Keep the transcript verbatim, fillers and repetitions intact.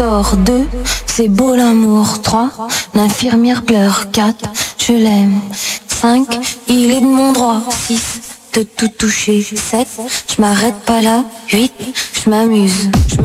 Dors deux, c'est beau l'amour. Trois, l'infirmière pleure. Quatre, je l'aime. Cinq, il est de mon droit. Six, de tout toucher. Sept, je m'arrête pas là. Huit, je m'amuse.